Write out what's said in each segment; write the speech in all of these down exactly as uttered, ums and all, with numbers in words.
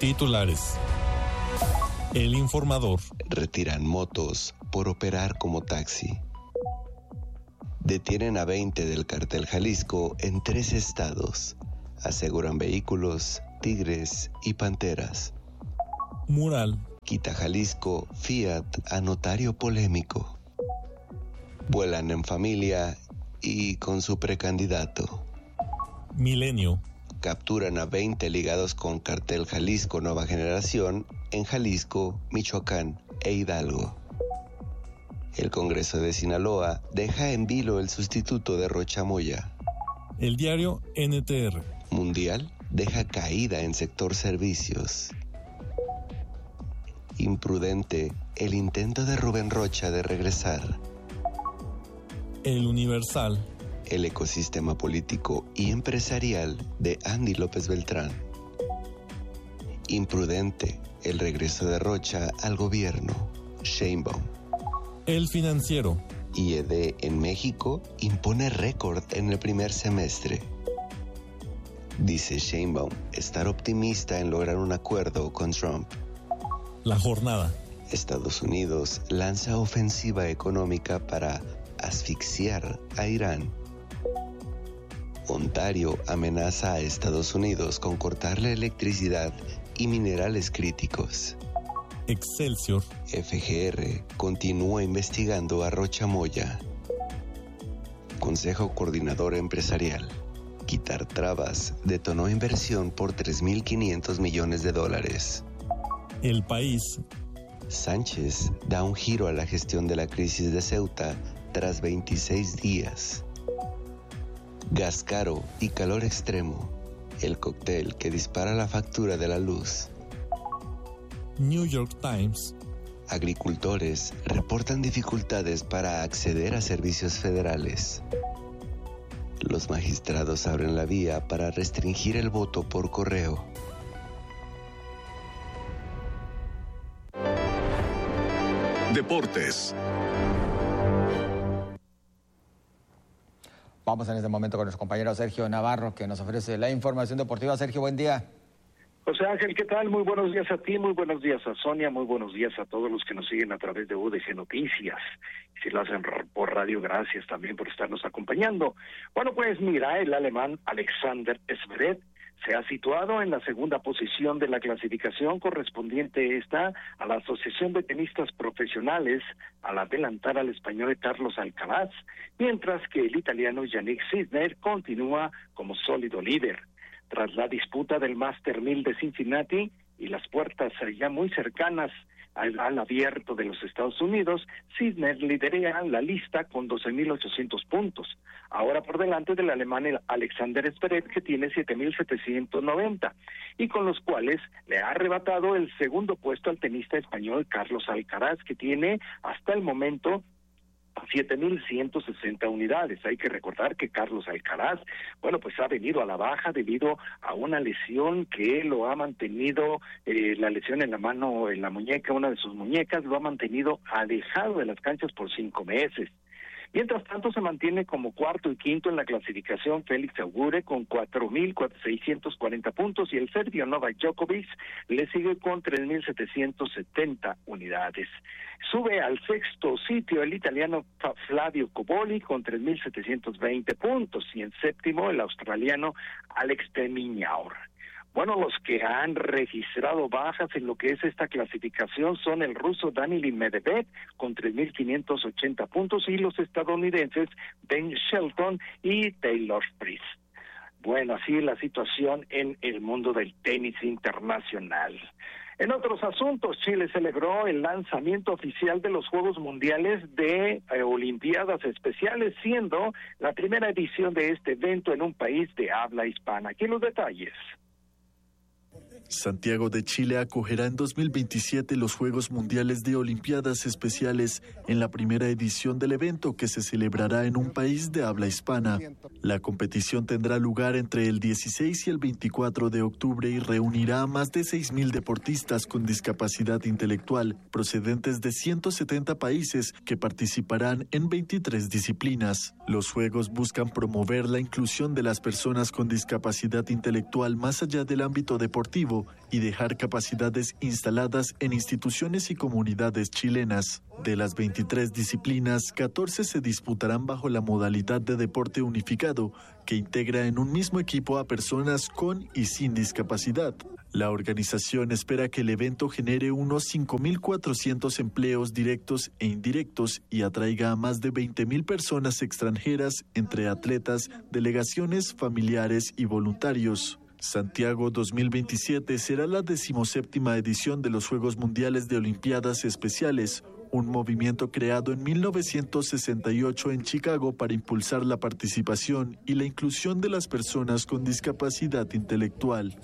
Titulares. El Informador. Retiran motos por operar como taxi. Detienen a veinte del Cártel Jalisco en tres estados. Aseguran vehículos, tigres y panteras. Mural. Quita Jalisco Fiat a notario polémico. Vuelan en familia y con su precandidato. Milenio. Capturan a veinte ligados con Cártel Jalisco Nueva Generación en Jalisco, Michoacán e Hidalgo. El Congreso de Sinaloa deja en vilo el sustituto de Rocha Moya. El diario N T R. Mundial deja caída en sector servicios. Imprudente el intento de Rubén Rocha de regresar. El Universal. El ecosistema político y empresarial de Andy López Beltrán. Imprudente el regreso de Rocha al gobierno. Sheinbaum. El Financiero. I E D en México impone récord en el primer semestre. Dice Sheinbaum estar optimista en lograr un acuerdo con Trump. La Jornada. Estados Unidos lanza ofensiva económica para asfixiar a Irán. Ontario amenaza a Estados Unidos con cortarle electricidad y minerales críticos. Excelsior. F G R continúa investigando a Rocha Moya. Consejo Coordinador Empresarial. Quitar trabas detonó inversión por tres mil quinientos millones de dólares. El País. Sánchez da un giro a la gestión de la crisis de Ceuta tras veintiséis días. Gas caro y calor extremo. El cóctel que dispara la factura de la luz. New York Times. Agricultores reportan dificultades para acceder a servicios federales. Los magistrados abren la vía para restringir el voto por correo. Deportes. Vamos en este momento con nuestro compañero Sergio Navarro, que nos ofrece la información deportiva. Sergio, buen día. José Ángel, ¿qué tal? Muy buenos días a ti, muy buenos días a Sonia, muy buenos días a todos los que nos siguen a través de U D G Noticias. Si lo hacen por radio, gracias también por estarnos acompañando. Bueno, pues mira, el alemán Alexander Zverev se ha situado en la segunda posición de la clasificación correspondiente esta a la Asociación de Tenistas Profesionales, al adelantar al español Carlos Alcaraz, mientras que el italiano Yannick Sinner continúa como sólido líder. Tras la disputa del Master mil de Cincinnati y las puertas ya muy cercanas al, al abierto de los Estados Unidos, Sinner lidera la lista con doce mil ochocientos puntos, ahora por delante del alemán Alexander Zverev, que tiene siete mil setecientos noventa, y con los cuales le ha arrebatado el segundo puesto al tenista español Carlos Alcaraz, que tiene hasta el momento siete mil ciento sesenta unidades. Hay que recordar que Carlos Alcaraz, bueno, pues ha venido a la baja debido a una lesión que lo ha mantenido, eh, la lesión en la mano, en la muñeca, una de sus muñecas, lo ha mantenido alejado de las canchas por cinco meses. Mientras tanto, se mantiene como cuarto y quinto en la clasificación Félix Auger con cuatro mil seiscientos cuarenta puntos, y el serbio Novak Djokovic le sigue con tres mil setecientos setenta unidades. Sube al sexto sitio el italiano Flavio Cobolli con tres mil setecientos veinte puntos, y en séptimo el australiano Alex de Minaur. Bueno, los que han registrado bajas en lo que es esta clasificación son el ruso Daniil Medvedev con tres mil quinientos ochenta puntos y los estadounidenses Ben Shelton y Taylor Fritz. Bueno, así es la situación en el mundo del tenis internacional. En otros asuntos, Chile celebró el lanzamiento oficial de los Juegos Mundiales de eh, Olimpiadas Especiales, siendo la primera edición de este evento en un país de habla hispana. Aquí los detalles. Santiago de Chile acogerá en dos mil veintisiete los Juegos Mundiales de Olimpiadas Especiales en la primera edición del evento, que se celebrará en un país de habla hispana. La competición tendrá lugar entre el dieciséis y el veinticuatro de octubre y reunirá a más de seis mil deportistas con discapacidad intelectual procedentes de ciento setenta países que participarán en veintitrés disciplinas. Los Juegos buscan promover la inclusión de las personas con discapacidad intelectual más allá del ámbito deportivo evento y dejar capacidades instaladas en instituciones y comunidades chilenas. De las veintitrés disciplinas, catorce se disputarán bajo la modalidad de deporte unificado, que integra en un mismo equipo a personas con y sin discapacidad. La organización espera que el evento genere unos cinco mil cuatrocientos empleos directos e indirectos y atraiga a más de veinte mil personas extranjeras, entre atletas, delegaciones, familiares y voluntarios. Santiago dos mil veintisiete será la decimoséptima edición de los Juegos Mundiales de Olimpiadas Especiales, un movimiento creado en mil novecientos sesenta y ocho en Chicago para impulsar la participación y la inclusión de las personas con discapacidad intelectual.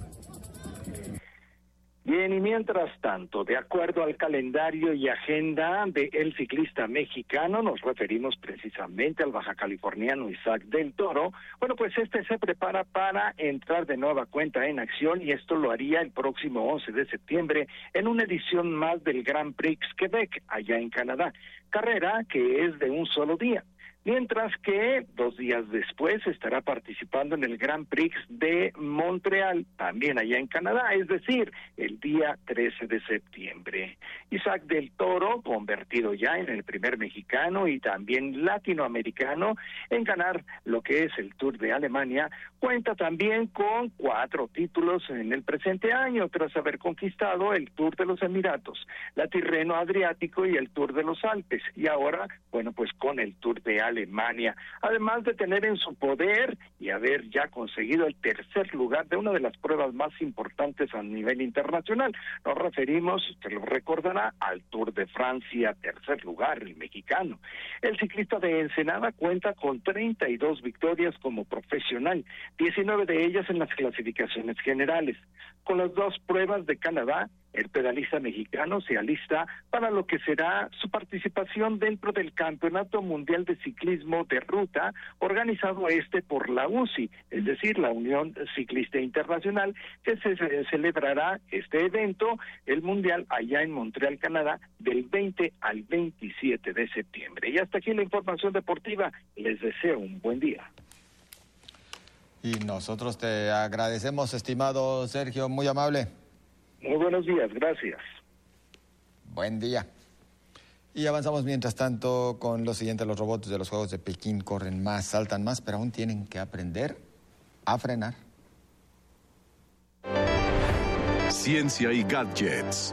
Bien, y mientras tanto, de acuerdo al calendario y agenda del ciclista mexicano, nos referimos precisamente al baja californiano Isaac del Toro. Bueno, pues este se prepara para entrar de nueva cuenta en acción, y esto lo haría el próximo once de septiembre en una edición más del Grand Prix Quebec, allá en Canadá, carrera que es de un solo día. Mientras que dos días después estará participando en el Grand Prix de Montreal, también allá en Canadá, es decir, el día trece de septiembre. Isaac del Toro, convertido ya en el primer mexicano y también latinoamericano en ganar lo que es el Tour de Alemania, cuenta también con cuatro títulos en el presente año, tras haber conquistado el Tour de los Emiratos, la Tirreno Adriático y el Tour de los Alpes, y ahora, bueno, pues con el Tour de Alemania. Alemania, además de tener en su poder y haber ya conseguido el tercer lugar de una de las pruebas más importantes a nivel internacional. Nos referimos, se lo recordará, al Tour de Francia, tercer lugar, el mexicano. El ciclista de Ensenada cuenta con treinta y dos victorias como profesional, diecinueve de ellas en las clasificaciones generales. Con las dos pruebas de Canadá, el pedalista mexicano se alista para lo que será su participación dentro del Campeonato Mundial de Ciclismo de Ruta, organizado este por la U C I, es decir, la Unión Ciclista Internacional, que se celebrará este evento, el Mundial, allá en Montreal, Canadá, del veinte al veintisiete de septiembre. Y hasta aquí la información deportiva. Les deseo un buen día. Y nosotros te agradecemos, estimado Sergio, muy amable. Muy buenos días, gracias. Buen día. Y avanzamos mientras tanto con lo siguiente: los robots de los Juegos de Pekín corren más, saltan más, pero aún tienen que aprender a frenar. Ciencia y gadgets.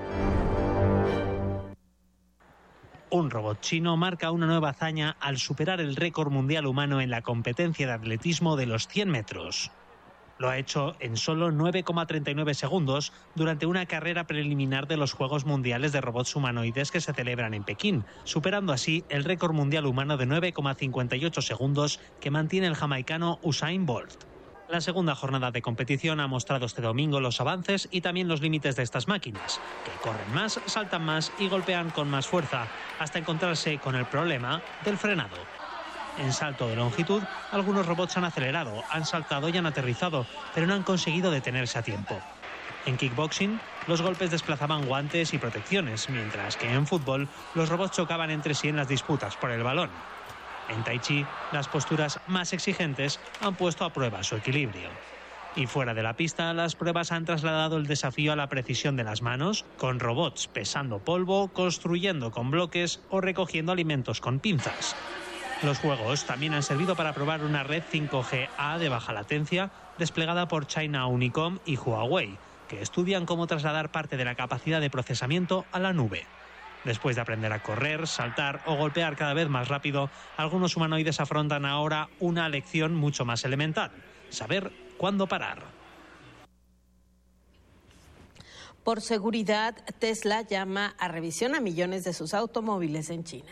Un robot chino marca una nueva hazaña al superar el récord mundial humano en la competencia de atletismo de los cien metros. Lo ha hecho en solo nueve coma treinta y nueve segundos durante una carrera preliminar de los Juegos Mundiales de Robots Humanoides que se celebran en Pekín, superando así el récord mundial humano de nueve coma cincuenta y ocho segundos que mantiene el jamaicano Usain Bolt. La segunda jornada de competición ha mostrado este domingo los avances y también los límites de estas máquinas, que corren más, saltan más y golpean con más fuerza, hasta encontrarse con el problema del frenado. En salto de longitud, algunos robots han acelerado, han saltado y han aterrizado, pero no han conseguido detenerse a tiempo. En kickboxing, los golpes desplazaban guantes y protecciones, mientras que en fútbol, los robots chocaban entre sí en las disputas por el balón. En Tai Chi, las posturas más exigentes han puesto a prueba su equilibrio. Y fuera de la pista, las pruebas han trasladado el desafío a la precisión de las manos, con robots pesando polvo, construyendo con bloques o recogiendo alimentos con pinzas. Los juegos también han servido para probar una red cinco G A de baja latencia desplegada por China Unicom y Huawei, que estudian cómo trasladar parte de la capacidad de procesamiento a la nube. Después de aprender a correr, saltar o golpear cada vez más rápido, algunos humanoides afrontan ahora una lección mucho más elemental: saber cuándo parar. Por seguridad, Tesla llama a revisión a millones de sus automóviles en China.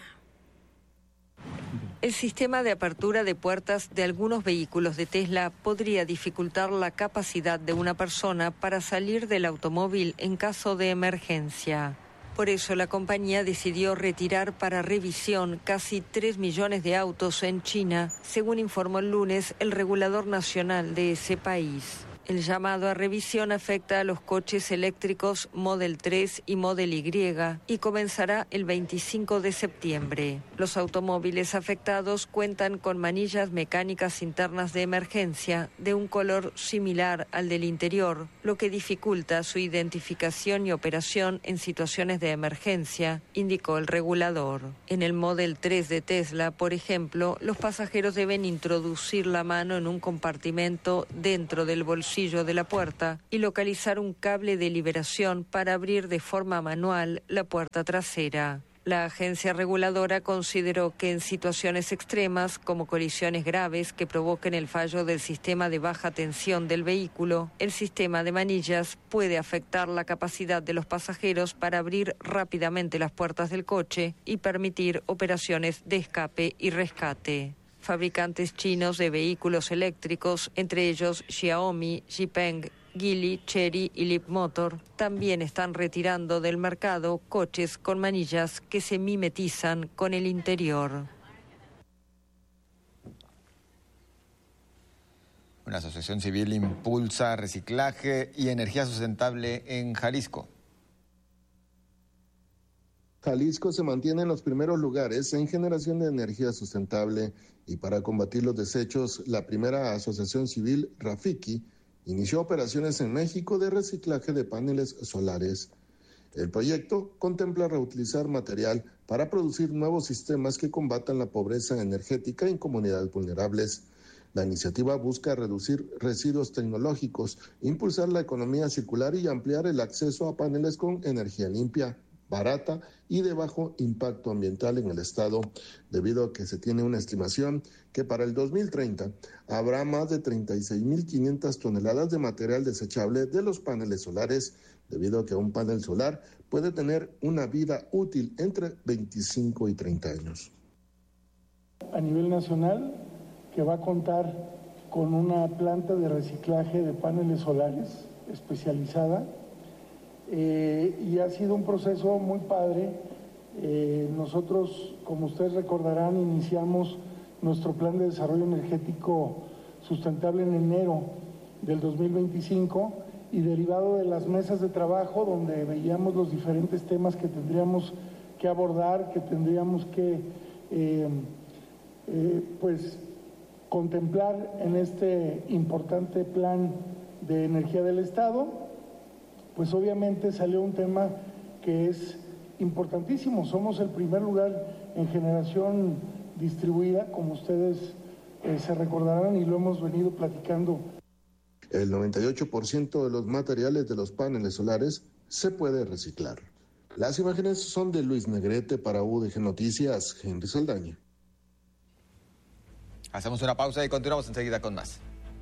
El sistema de apertura de puertas de algunos vehículos de Tesla podría dificultar la capacidad de una persona para salir del automóvil en caso de emergencia. Por eso la compañía decidió retirar para revisión casi tres millones de autos en China, según informó el lunes el regulador nacional de ese país. El llamado a revisión afecta a los coches eléctricos Model tres y Model Y y comenzará el veinticinco de septiembre. Los automóviles afectados cuentan con manillas mecánicas internas de emergencia de un color similar al del interior, lo que dificulta su identificación y operación en situaciones de emergencia, indicó el regulador. En el Model tres de Tesla, por ejemplo, los pasajeros deben introducir la mano en un compartimento dentro del bolsillo de la puerta y localizar un cable de liberación para abrir de forma manual la puerta trasera. La agencia reguladora consideró que en situaciones extremas, como colisiones graves que provoquen el fallo del sistema de baja tensión del vehículo, el sistema de manillas puede afectar la capacidad de los pasajeros para abrir rápidamente las puertas del coche y permitir operaciones de escape y rescate. Fabricantes chinos de vehículos eléctricos, entre ellos Xiaomi, Xpeng, Geely, Chery y Leapmotor, también están retirando del mercado coches con manillas que se mimetizan con el interior. Una asociación civil impulsa reciclaje y energía sustentable en Jalisco. Jalisco se mantiene en los primeros lugares en generación de energía sustentable y para combatir los desechos, la primera asociación civil, Rafiki, inició operaciones en México de reciclaje de paneles solares. El proyecto contempla reutilizar material para producir nuevos sistemas que combatan la pobreza energética en comunidades vulnerables. La iniciativa busca reducir residuos tecnológicos, impulsar la economía circular y ampliar el acceso a paneles con energía limpia, barata y de bajo impacto ambiental en el estado, debido a que se tiene una estimación que para el dos mil treinta habrá más de treinta y seis mil quinientas toneladas de material desechable de los paneles solares, debido a que un panel solar puede tener una vida útil entre veinticinco y treinta años. A nivel nacional, que va a contar con una planta de reciclaje de paneles solares especializada, Eh, y ha sido un proceso muy padre. Eh, nosotros, como ustedes recordarán, iniciamos nuestro plan de desarrollo energético sustentable en enero del dos mil veinticinco y derivado de las mesas de trabajo donde veíamos los diferentes temas que tendríamos que abordar, que tendríamos que eh, eh, pues contemplar en este importante plan de energía del Estado. Pues obviamente salió un tema que es importantísimo. Somos el primer lugar en generación distribuida, como ustedes eh, se recordarán y lo hemos venido platicando. El noventa y ocho por ciento de los materiales de los paneles solares se puede reciclar. Las imágenes son de Luis Negrete para U D G Noticias, Henry Saldaña. Hacemos una pausa y continuamos enseguida con más.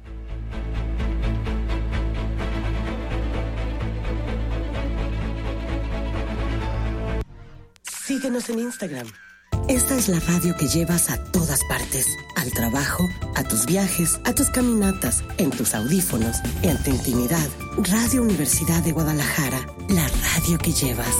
Síguenos en Instagram. Esta es la radio que llevas a todas partes. Al trabajo, a tus viajes, a tus caminatas, en tus audífonos, en tu intimidad. Radio Universidad de Guadalajara, la radio que llevas.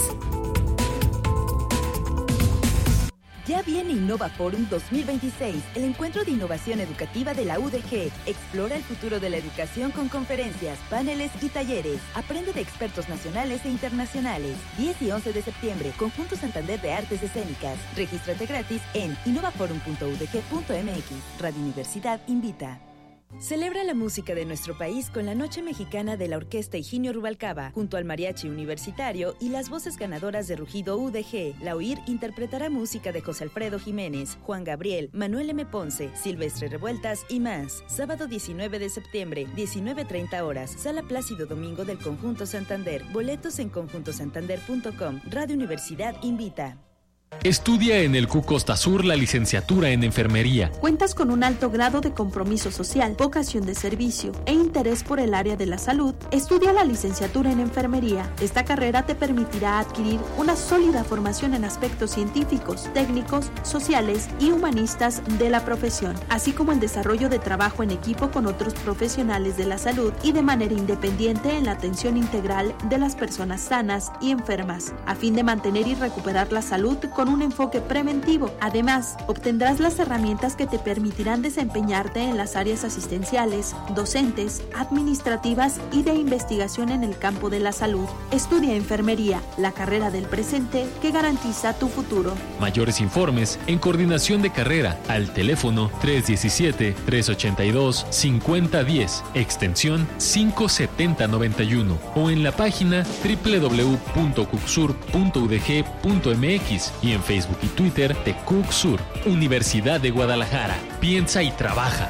Ya viene Innova Forum dos mil veintiséis, el encuentro de innovación educativa de la U D G. Explora el futuro de la educación con conferencias, paneles y talleres. Aprende de expertos nacionales e internacionales. diez y once de septiembre, Conjunto Santander de Artes Escénicas. Regístrate gratis en innovaforum punto u d g punto m x. Radio Universidad invita. Celebra la música de nuestro país con la Noche Mexicana de la Orquesta Higinio Rubalcaba, junto al Mariachi Universitario y las voces ganadoras de Rugido U D G. La O I R interpretará música de José Alfredo Jiménez, Juan Gabriel, Manuel M. Ponce, Silvestre Revueltas y más. Sábado diecinueve de septiembre, diecinueve treinta horas, Sala Plácido Domingo del Conjunto Santander. Boletos en conjunto santander punto com. Radio Universidad invita. Estudia en el C U Costa Sur la licenciatura en enfermería. Cuentas con un alto grado de compromiso social, vocación de servicio e interés por el área de la salud. Estudia la licenciatura en enfermería. Esta carrera te permitirá adquirir una sólida formación en aspectos científicos, técnicos, sociales y humanistas de la profesión, así como el desarrollo de trabajo en equipo con otros profesionales de la salud y de manera independiente en la atención integral de las personas sanas y enfermas, a fin de mantener y recuperar la salud con con un enfoque preventivo. Además, obtendrás las herramientas que te permitirán desempeñarte en las áreas asistenciales, docentes, administrativas y de investigación en el campo de la salud. Estudia enfermería, la carrera del presente que garantiza tu futuro. Mayores informes en coordinación de carrera al teléfono tres diecisiete, tres ochenta y dos, cincuenta diez, extensión cinco setenta noventa y uno o en la página doble u doble u doble u punto cucsur punto u d g punto m x y en Facebook y Twitter de Cucsur, Universidad de Guadalajara. Piensa y trabaja.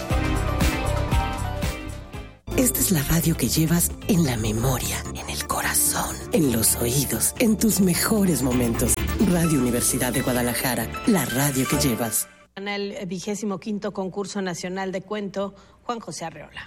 Esta es la radio que llevas en la memoria, en el corazón, en los oídos, en tus mejores momentos. Radio Universidad de Guadalajara, la radio que llevas. En el vigésimo quinto concurso nacional de cuento, Juan José Arreola.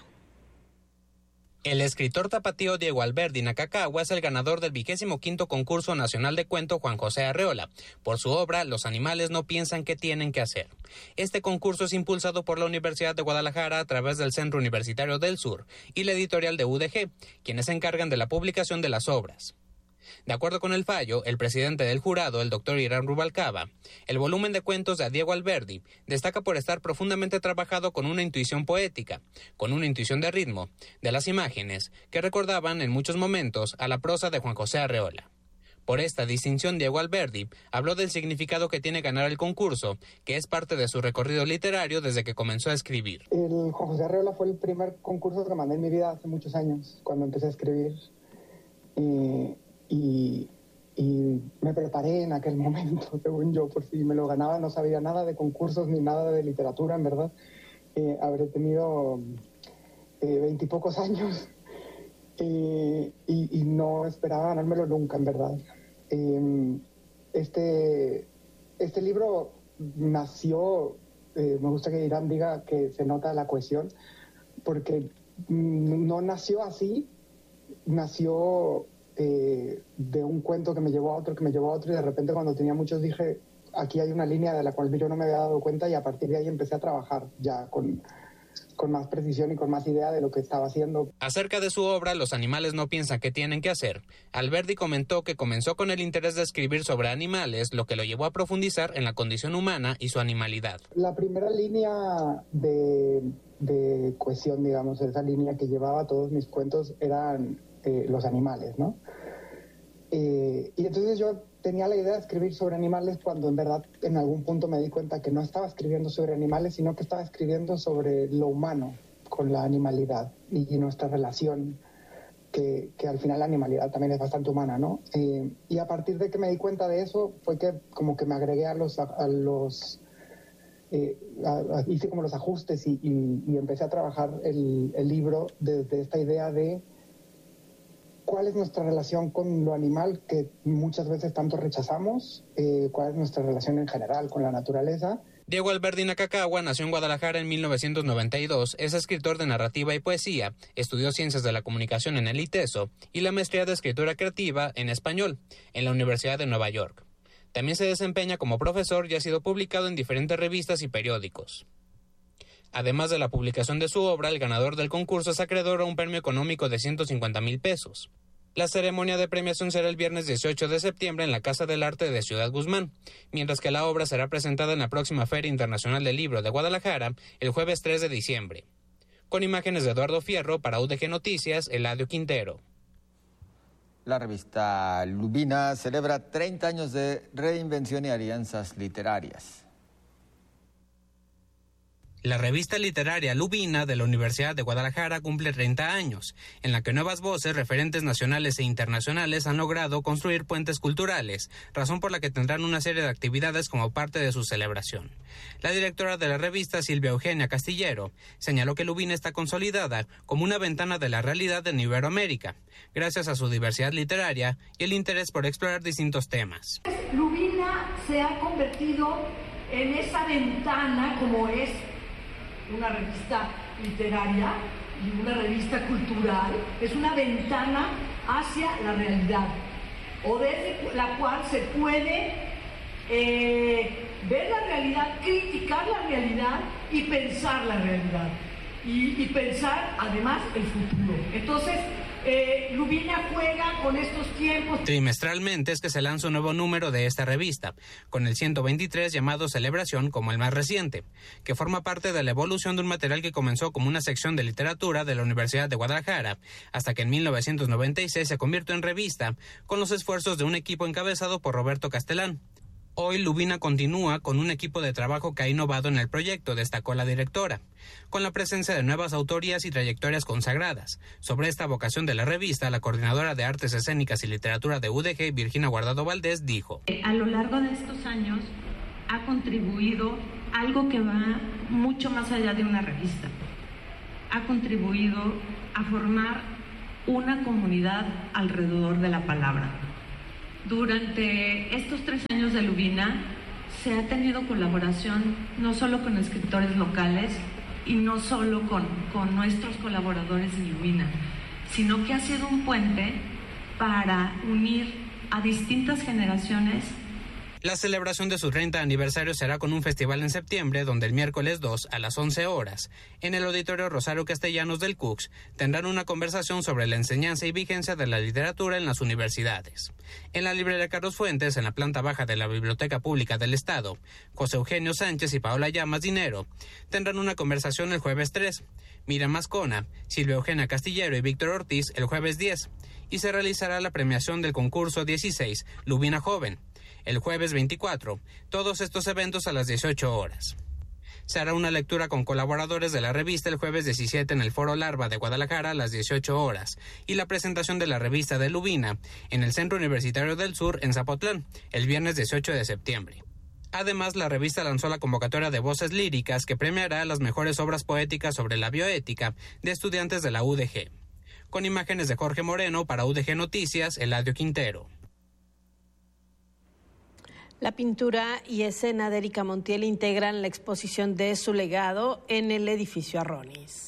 El escritor tapatío Diego Alberdi Nacacagua es el ganador del vigésimo quinto concurso nacional de cuento Juan José Arreola, por su obra Los animales no piensan qué tienen que hacer. Este concurso es impulsado por la Universidad de Guadalajara a través del Centro Universitario del Sur y la editorial de U D G, quienes se encargan de la publicación de las obras. De acuerdo con el fallo, el presidente del jurado, el doctor Irán Rubalcaba, el volumen de cuentos de Diego Alberdi destaca por estar profundamente trabajado con una intuición poética, con una intuición de ritmo, de las imágenes, que recordaban en muchos momentos a la prosa de Juan José Arreola. Por esta distinción, Diego Alberdi habló del significado que tiene ganar el concurso, que es parte de su recorrido literario desde que comenzó a escribir. El Juan José Arreola fue el primer concurso que mandé en mi vida hace muchos años, cuando empecé a escribir. Y... Y, y me preparé en aquel momento, según yo, por si me lo ganaba. No sabía nada de concursos ni nada de literatura, en verdad. Eh, habré tenido veintipocos eh, años eh, y, y no esperaba ganármelo nunca, en verdad. Eh, este, este libro nació, eh, me gusta que Irán diga que se nota la cohesión, porque no nació así, nació... Eh, de un cuento que me llevó a otro, que me llevó a otro, y de repente cuando tenía muchos dije, aquí hay una línea de la cual yo no me había dado cuenta, y a partir de ahí empecé a trabajar ya con, con más precisión y con más idea de lo que estaba haciendo. Acerca de su obra, Los animales no piensan qué tienen que hacer, Alberdi comentó que comenzó con el interés de escribir sobre animales, lo que lo llevó a profundizar en la condición humana y su animalidad. La primera línea de, de cohesión, digamos, esa línea que llevaba todos mis cuentos eran Eh, los animales, ¿no? Eh, y entonces yo tenía la idea de escribir sobre animales cuando en verdad en algún punto me di cuenta que no estaba escribiendo sobre animales, sino que estaba escribiendo sobre lo humano con la animalidad y, y nuestra relación, que, que al final la animalidad también es bastante humana, ¿no? Eh, y a partir de que me di cuenta de eso fue que como que me agregué a los... A, a los eh, a, a, hice como los ajustes y, y, y empecé a trabajar el, el libro desde esta idea de cuál es nuestra relación con lo animal que muchas veces tanto rechazamos, eh, cuál es nuestra relación en general con la naturaleza. Diego Alberdi Nacacagua nació en Guadalajara en mil novecientos noventa y dos, es escritor de narrativa y poesía, estudió Ciencias de la Comunicación en el ITESO y la maestría de Escritura Creativa en Español en la Universidad de Nueva York. También se desempeña como profesor y ha sido publicado en diferentes revistas y periódicos. Además de la publicación de su obra, el ganador del concurso es acreedor a un premio económico de ciento cincuenta mil pesos. La ceremonia de premiación será el viernes dieciocho de septiembre en la Casa del Arte de Ciudad Guzmán, mientras que la obra será presentada en la próxima Feria Internacional del Libro de Guadalajara el jueves tres de diciembre. Con imágenes de Eduardo Fierro, para U D G Noticias, Eladio Quintero. La revista Lubina celebra treinta años de reinvención y alianzas literarias. La revista literaria Lubina de la Universidad de Guadalajara cumple treinta años, en la que nuevas voces, referentes nacionales e internacionales han logrado construir puentes culturales, razón por la que tendrán una serie de actividades como parte de su celebración. La directora de la revista, Silvia Eugenia Castillero, señaló que Lubina está consolidada como una ventana de la realidad en Iberoamérica, gracias a su diversidad literaria y el interés por explorar distintos temas. Lubina se ha convertido en esa ventana, como es una revista literaria y una revista cultural, es una ventana hacia la realidad, o desde la cual se puede eh, ver la realidad, criticar la realidad y pensar la realidad, y, y pensar además el futuro. Entonces, Eh, Lubina juega con estos tiempos. Trimestralmente es que se lanza un nuevo número de esta revista, con el ciento veintitrés llamado Celebración como el más reciente, que forma parte de la evolución de un material que comenzó como una sección de literatura de la Universidad de Guadalajara, hasta que en mil novecientos noventa y seis se convirtió en revista, con los esfuerzos de un equipo encabezado por Roberto Castelán. Hoy Lubina continúa con un equipo de trabajo que ha innovado en el proyecto, destacó la directora, con la presencia de nuevas autorías y trayectorias consagradas. Sobre esta vocación de la revista, la coordinadora de Artes Escénicas y Literatura de U D G, Virginia Guardado Valdés, dijo: A lo largo de estos años ha contribuido algo que va mucho más allá de una revista. Ha contribuido a formar una comunidad alrededor de la palabra. Durante estos tres años de Lubina se ha tenido colaboración no solo con escritores locales y no solo con, con nuestros colaboradores en Lubina, sino que ha sido un puente para unir a distintas generaciones. La celebración de su treinta aniversario será con un festival en septiembre, donde el miércoles dos a las once horas, en el Auditorio Rosario Castellanos del C U C S, tendrán una conversación sobre la enseñanza y vigencia de la literatura en las universidades. En la librería Carlos Fuentes, en la planta baja de la Biblioteca Pública del Estado, José Eugenio Sánchez y Paola Llamas Dinero tendrán una conversación el jueves tres, Miriam Mascona, Silvia Eugenia Castillero y Víctor Ortiz el jueves diez, y se realizará la premiación del concurso dieciséis Lubina Joven el jueves veinticuatro, todos estos eventos a las dieciocho horas. Se hará una lectura con colaboradores de la revista el jueves diecisiete en el Foro Larva de Guadalajara a las dieciocho horas y la presentación de la revista de Lubina en el Centro Universitario del Sur en Zapotlán el viernes dieciocho de septiembre. Además, la revista lanzó la convocatoria de voces líricas que premiará las mejores obras poéticas sobre la bioética de estudiantes de la U D G. Con imágenes de Jorge Moreno para U D G Noticias, Eladio Quintero. La pintura y escena de Erika Montiel integran la exposición de su legado en el edificio Arronis.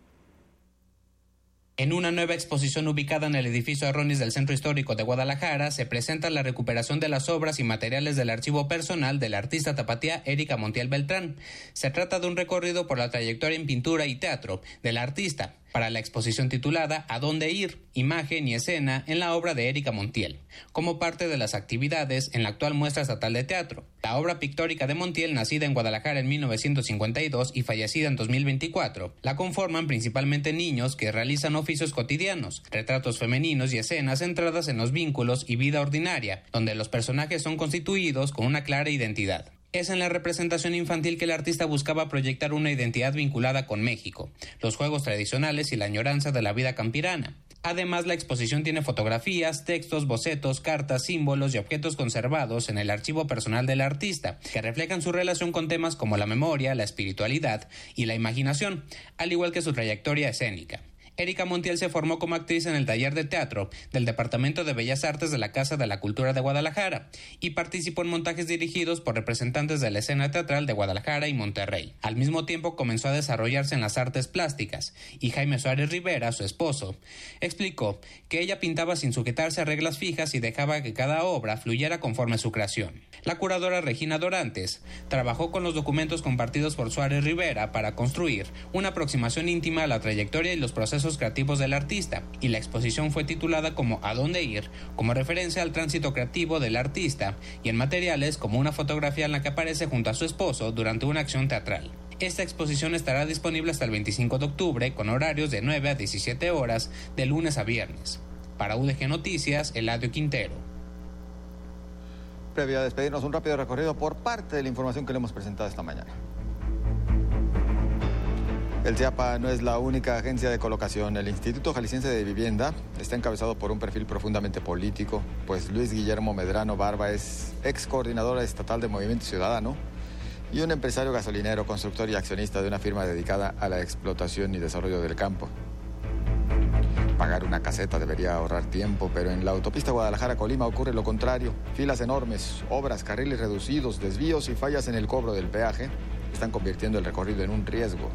En una nueva exposición ubicada en el edificio Arronis del Centro Histórico de Guadalajara, se presenta la recuperación de las obras y materiales del archivo personal de la artista tapatía Erika Montiel Beltrán. Se trata de un recorrido por la trayectoria en pintura y teatro de la artista, para la exposición titulada ¿A dónde ir? Imagen y escena en la obra de Erika Montiel, como parte de las actividades en la actual muestra estatal de teatro. La obra pictórica de Montiel, nacida en Guadalajara en mil novecientos cincuenta y dos y fallecida en dos mil veinticuatro, la conforman principalmente niños que realizan oficios cotidianos, retratos femeninos y escenas centradas en los vínculos y vida ordinaria, donde los personajes son constituidos con una clara identidad. Es en la representación infantil que el artista buscaba proyectar una identidad vinculada con México, los juegos tradicionales y la añoranza de la vida campirana. Además, la exposición tiene fotografías, textos, bocetos, cartas, símbolos y objetos conservados en el archivo personal del artista, que reflejan su relación con temas como la memoria, la espiritualidad y la imaginación, al igual que su trayectoria escénica. Erika Montiel se formó como actriz en el taller de teatro del Departamento de Bellas Artes de la Casa de la Cultura de Guadalajara y participó en montajes dirigidos por representantes de la escena teatral de Guadalajara y Monterrey. Al mismo tiempo comenzó a desarrollarse en las artes plásticas y Jaime Suárez Rivera, su esposo, explicó que ella pintaba sin sujetarse a reglas fijas y dejaba que cada obra fluyera conforme a su creación. La curadora Regina Dorantes trabajó con los documentos compartidos por Suárez Rivera para construir una aproximación íntima a la trayectoria y los procesos creativos del artista, y la exposición fue titulada como ¿A dónde ir?, como referencia al tránsito creativo del artista, y en materiales como una fotografía en la que aparece junto a su esposo durante una acción teatral. Esta exposición estará disponible hasta el veinticinco de octubre con horarios de nueve a diecisiete horas de lunes a viernes. Para U D G Noticias, Eladio Quintero. Previo a despedirnos, un rápido recorrido por parte de la información que le hemos presentado esta mañana. El CIAPA no es la única agencia de colocación. El Instituto Jalisciense de Vivienda está encabezado por un perfil profundamente político, pues Luis Guillermo Medrano Barba es ex coordinador estatal de Movimiento Ciudadano y un empresario gasolinero, constructor y accionista de una firma dedicada a la explotación y desarrollo del campo. Pagar una caseta debería ahorrar tiempo, pero en la autopista Guadalajara-Colima ocurre lo contrario. Filas enormes, obras, carriles reducidos, desvíos y fallas en el cobro del peaje están convirtiendo el recorrido en un riesgo.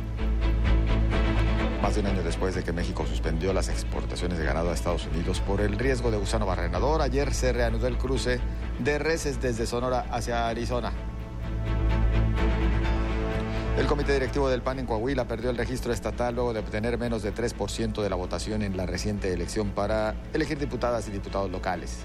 Más de un año después de que México suspendió las exportaciones de ganado a Estados Unidos por el riesgo de gusano barrenador, ayer se reanudó el cruce de reses desde Sonora hacia Arizona. El comité directivo del P A N en Coahuila perdió el registro estatal luego de obtener menos de tres por ciento de la votación en la reciente elección para elegir diputadas y diputados locales.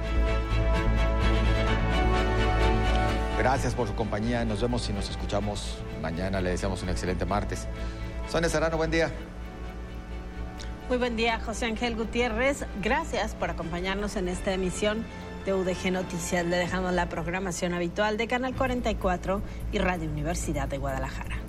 Gracias por su compañía. Nos vemos y nos escuchamos mañana. Le deseamos un excelente martes. Sonia Serrano, buen día. Muy buen día, José Ángel Gutiérrez. Gracias por acompañarnos en esta emisión de U D G Noticias. Le dejamos la programación habitual de Canal cuarenta y cuatro y Radio Universidad de Guadalajara.